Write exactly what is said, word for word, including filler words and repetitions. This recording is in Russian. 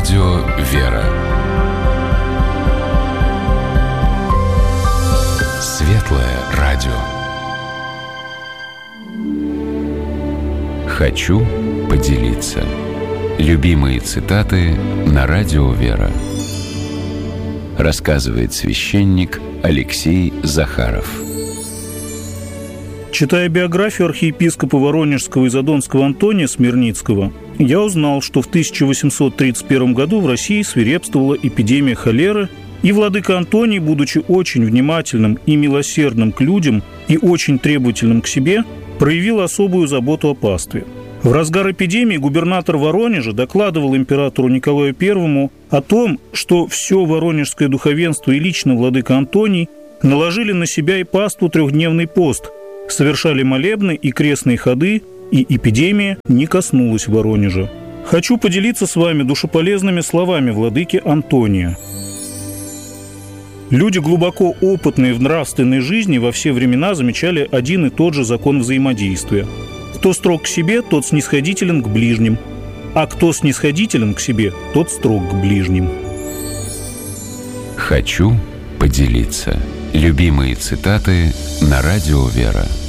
Радио «Вера». Светлое радио. Хочу поделиться. Любимые цитаты на Радио «Вера». Рассказывает священник Алексей Захаров. Читая биографию архиепископа Воронежского и Задонского Антония Смирницкого, я узнал, что в тысяча восемьсот тридцать первом году в России свирепствовала эпидемия холеры, и владыка Антоний, будучи очень внимательным и милосердным к людям и очень требовательным к себе, проявил особую заботу о пастве. В разгар эпидемии губернатор Воронежа докладывал императору Николаю Первому о том, что все воронежское духовенство и лично владыка Антоний наложили на себя и паству трехдневный пост, совершали молебны и крестные ходы, и эпидемия не коснулась Воронежа. Хочу поделиться с вами душеполезными словами владыки Антония. Люди, глубоко опытные в нравственной жизни, во все времена замечали один и тот же закон взаимодействия. Кто строг к себе, тот снисходителен к ближним, а кто снисходителен к себе, тот строг к ближним. Хочу поделиться. Любимые цитаты на Радио «Вера».